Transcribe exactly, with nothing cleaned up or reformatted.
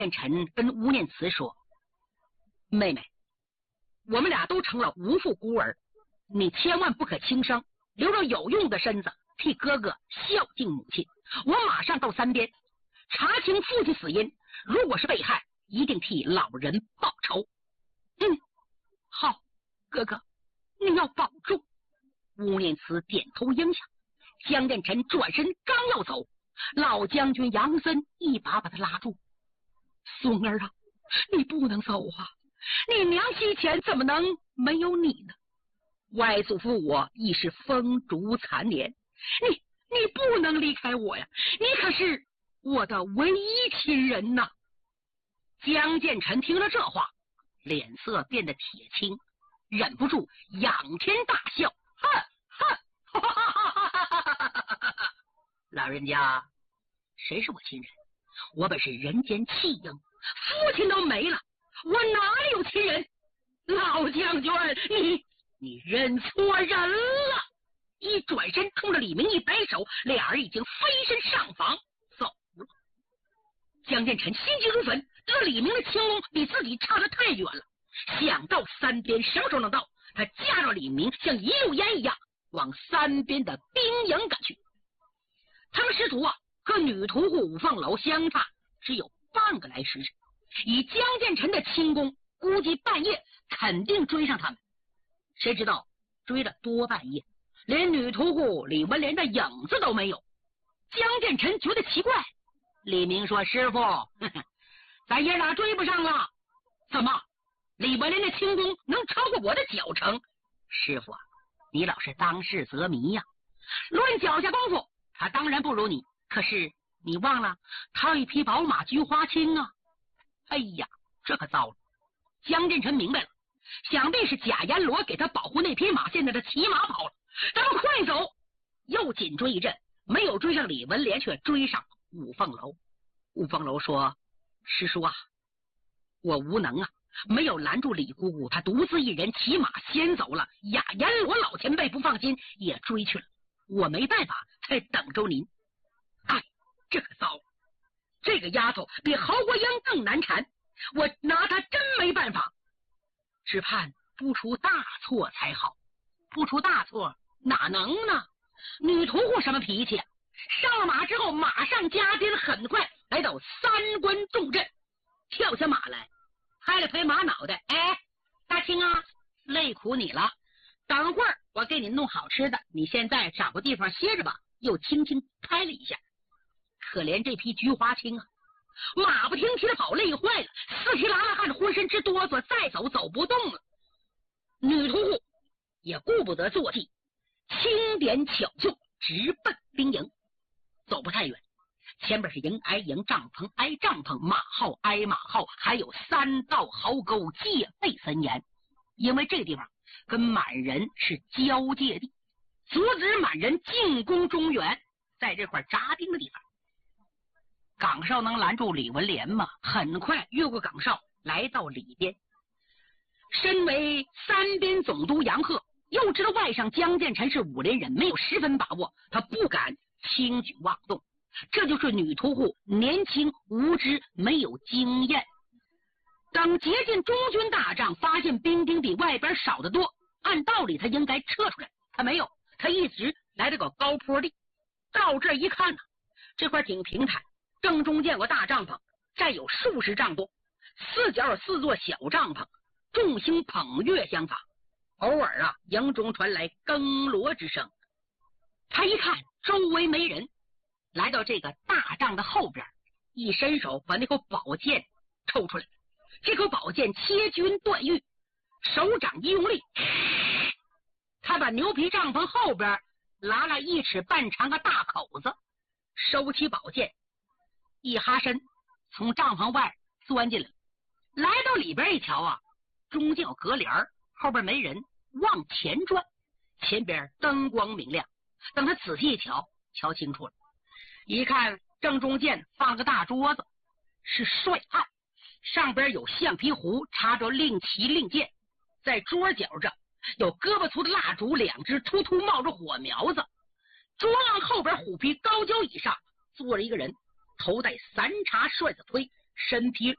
建成跟吴念慈说：“妹妹，我们俩都成了无父孤儿，你千万不可轻生，留着有用的身子替哥哥孝敬母亲。我马上到三边查清父亲死因，如果是被害，一定替老人报仇。”嗯，好，哥哥，你要保重。吴念慈点头应下。江建成转身刚要走，老将军杨森一把把他拉住：“松儿啊，你不能走啊！你娘西前怎么能没有你呢？外祖父我已是风烛残年，你你不能离开我呀！你可是我的唯一亲人呐！”江建成听了这话，脸色变得铁青，忍不住仰天大笑：“哼哼！哈哈哈哈哈哈！老人家，谁是我亲人？我本是人间弃婴，父亲都没了，我哪里有亲人？老将军，你你认错人了！”一转身冲着李明一摆手，俩人已经飞身上房走了。江建成心急如焚，这李明的青龙比自己差得太远了，想到三边什么时候能到，他驾着李明像一溜烟一样往三边的兵营赶去。他们师徒啊和女屠户五凤楼相差只有半个来时辰，以江建成的轻功，估计半夜肯定追上他们。谁知道追了多半夜，连女屠户李文莲的影子都没有。江建成觉得奇怪，李明说：“师傅，呵呵，咱爷俩追不上了。怎么？李文莲的轻功能超过我的脚程？师傅啊，你老是当世则迷呀、啊！论脚下功夫，他当然不如你，可是你忘了他有一匹宝马菊花青啊！”哎呀，这可糟了！江建成明白了，想必是贾阎罗给他保护那匹马，现在他骑马跑了。咱们快走！又紧追一阵，没有追上李文莲，却追上五凤楼。五凤楼说：“师叔啊，我无能啊，没有拦住李姑姑，她独自一人骑马先走了。雅阎罗老前辈不放心，也追去了。我没办法，才等着您。哎，这可糟了！这个丫头比侯国英更难缠，我拿她真没办法。只盼不出大错才好。不出大错哪能呢？女屠户什么脾气啊？上了马之后马上加鞭，很快来到三关重镇，跳下马来，拍了拍马脑袋：“哎，大青啊，累苦你了，等会儿我给你弄好吃的，你现在找个地方歇着吧。”又轻轻拍了一下。可怜这匹菊花青啊，马不停蹄的跑，累坏了，四蹄拉拉汗，浑身直哆嗦，再走走不动了。女屠户也顾不得坐骑，轻点巧就直奔兵营。走不太远，前边是营挨营，帐篷挨帐篷，马号挨马号，还有三道壕沟，戒备森严。因为这个地方跟满人是交界地，阻止满人进攻中原，在这块扎兵的地方。岗哨能拦住李文莲吗？很快越过岗哨，来到里边。身为三边总督杨鹤又知道外甥江建成是武林人，没有十分把握，他不敢轻举妄动。这就是女屠户年轻无知，没有经验。等接近中军大帐，发现兵丁比外边少得多，按道理他应该撤出来，他没有，他一直来到个高坡地。到这一看呢、啊，这块挺平坦，正中间有个大帐篷，占有数十丈多，四角有四座小帐篷，众星捧月相仿。偶尔啊，营中传来更锣之声。他一看周围没人，来到这个大帐的后边，一伸手把那口宝剑抽出来。这口宝剑切军断玉，手掌一用力，他把牛皮帐篷后边拉了一尺半长个大口子，收起宝剑，一哈身从帐篷外钻进来，来到里边一瞧啊，中间有隔帘，后边没人，往前转，前边灯光明亮。等他仔细一瞧，瞧清楚了，一看正中间放个大桌子，是帅案，上边有橡皮壶，插着令旗令箭，在桌角上有胳膊粗的蜡烛，两只突突冒着火苗子。桌案后边虎皮高脚椅上坐着一个人，头戴三叉帅子盔，身披